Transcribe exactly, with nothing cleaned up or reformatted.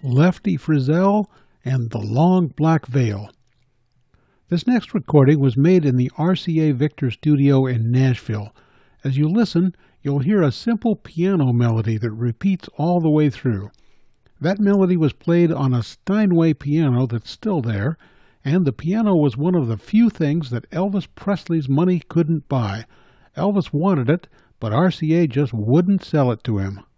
Lefty Frizzell and The Long Black Veil. This next recording was made in the R C A Victor studio in Nashville. As you listen, you'll hear a simple piano melody that repeats all the way through. That melody was played on a Steinway piano that's still there, and the piano was one of the few things that Elvis Presley's money couldn't buy. Elvis wanted it, but R C A just wouldn't sell it to him.